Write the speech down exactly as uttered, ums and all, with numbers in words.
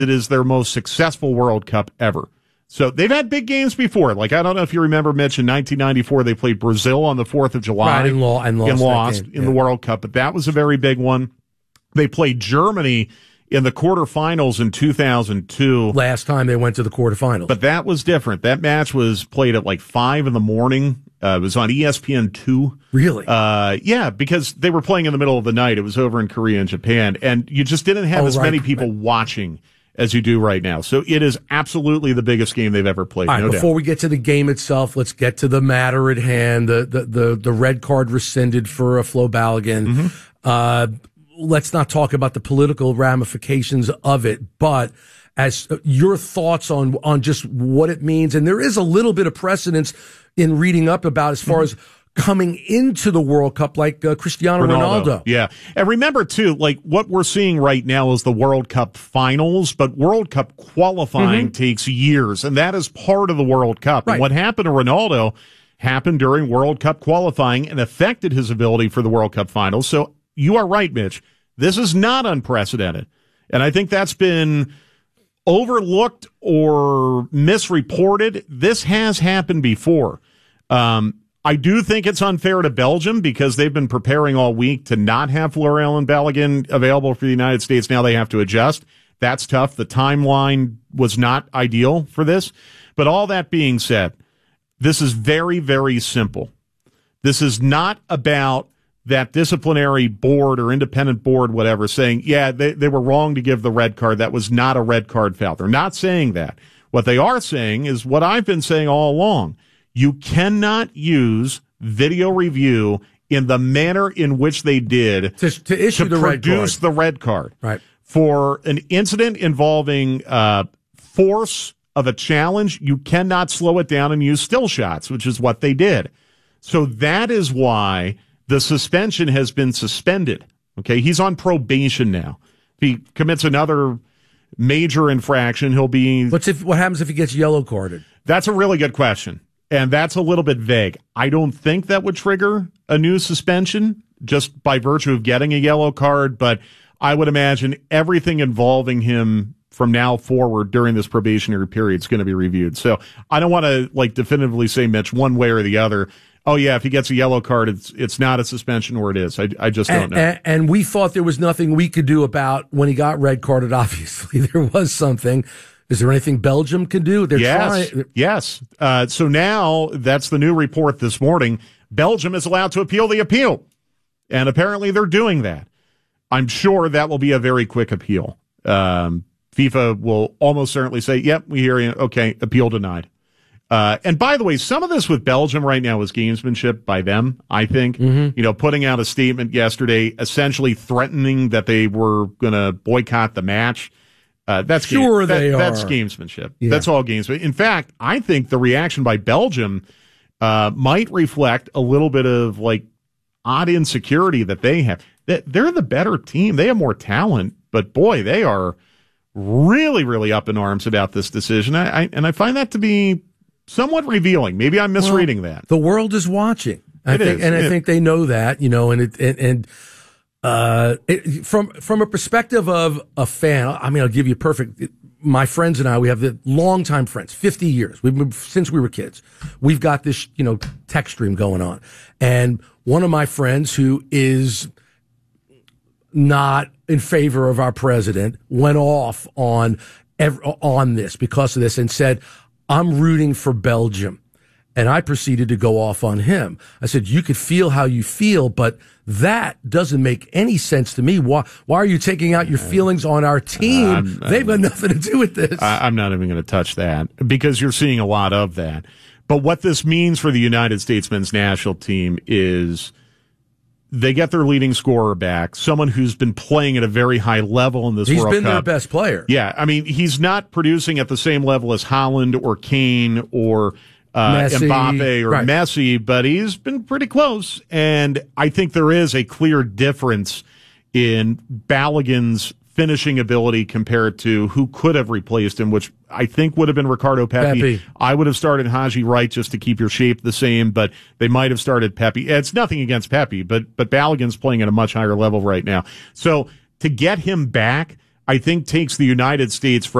it is their most successful World Cup ever. So they've had big games before. Like, I don't know if you remember, Mitch, in nineteen ninety-four, they played Brazil on the fourth of July. Right, and, law, and lost, and lost in yeah. the World Cup, but that was a very big one. They played Germany in the quarterfinals in two thousand two. Last time they went to the quarterfinals. But that was different. That match was played at like five in the morning. Uh, it was on E S P N two. Really? Uh, yeah, because they were playing in the middle of the night. It was over in Korea and Japan. And you just didn't have oh, as right. many people right. watching as you do right now. So it is absolutely the biggest game they've ever played. All right, no before doubt. we get to the game itself, let's get to the matter at hand. The the the, the red card rescinded for uh, Flo Balogun. Mm-hmm. Uh, let's not talk about the political ramifications of it, but as uh, your thoughts on on just what it means. And there is a little bit of precedence in reading up about as far mm-hmm. as coming into the World Cup, like uh, Cristiano Ronaldo. Ronaldo. Yeah. And remember, too, like what we're seeing right now is the World Cup finals, but World Cup qualifying mm-hmm. takes years, and that is part of the World Cup. Right. And what happened to Ronaldo happened during World Cup qualifying and affected his ability for the World Cup finals. So you are right, Mitch. This is not unprecedented. And I think that's been overlooked or misreported. This has happened before. Um, I do think it's unfair to Belgium because they've been preparing all week to not have Florian Balogun available for the United States. Now they have to adjust. That's tough. The timeline was not ideal for this. But all that being said, this is very, very simple. This is not about that disciplinary board or independent board, whatever, saying, yeah, they, they were wrong to give the red card. That was not a red card foul. They're not saying that. What they are saying is what I've been saying all along. You cannot use video review in the manner in which they did to, to issue to the red produce card. the red card. Right. For an incident involving uh, force of a challenge, you cannot slow it down and use still shots, which is what they did. So that is why the suspension has been suspended. Okay, he's on probation now. If he commits another major infraction, he'll be... What's if, what happens if he gets yellow carded? That's a really good question. And that's a little bit vague. I don't think that would trigger a new suspension just by virtue of getting a yellow card, but I would imagine everything involving him from now forward during this probationary period is going to be reviewed. So I don't want to like definitively say, Mitch, one way or the other. Oh, yeah, if he gets a yellow card, it's it's not a suspension, or it is. I, I just don't and, know. And, and we thought there was nothing we could do about when he got red carded. Obviously, there was something. Is there anything Belgium can do? They're yes, trying. Yes. Uh, so now that's the new report this morning. Belgium is allowed to appeal the appeal, and apparently they're doing that. I'm sure that will be a very quick appeal. Um, FIFA will almost certainly say, "Yep, we hear you. Okay, appeal denied." Uh, and by the way, some of this with Belgium right now is gamesmanship by them, I think. Mm-hmm. You know, putting out a statement yesterday, essentially threatening that they were going to boycott the match. Uh, that's sure game, they that, are. That's gamesmanship. Yeah. That's all gamesmanship. In fact, I think the reaction by Belgium uh, might reflect a little bit of like odd insecurity that they have. They're the better team. They have more talent, but boy, they are really, really up in arms about this decision. I, I and I find that to be somewhat revealing. Maybe I'm misreading well, that. The world is watching. I it think, is. and it, I think they know that, you know, and it, and, and uh, it, from, from a perspective of a fan, I mean, I'll give you a perfect, my friends and I, we have the longtime friends, fifty years. We've been, since we were kids. We've got this, you know, text stream going on. And one of my friends who is not in favor of our president went off on, on this because of this and said, I'm rooting for Belgium. And I proceeded to go off on him. I said, you could feel how you feel, but that doesn't make any sense to me. Why, why are you taking out your feelings on our team? I'm, I'm, They've got nothing to do with this. I, I'm not even going to touch that because you're seeing a lot of that. But what this means for the United States men's national team is they get their leading scorer back, someone who's been playing at a very high level in this He's World Cup. He's been their best player. Yeah, I mean, he's not producing at the same level as Haaland or Kane or uh, Messi, Mbappe or right. Messi, but he's been pretty close. And I think there is a clear difference in Balogun's finishing ability compared to who could have replaced him, which I think would have been Ricardo Pepi. Pepi. I would have started Haji Wright just to keep your shape the same, but they might have started Pepi. It's nothing against Pepi, but but Balogun's playing at a much higher level right now. So to get him back, I think takes the United States from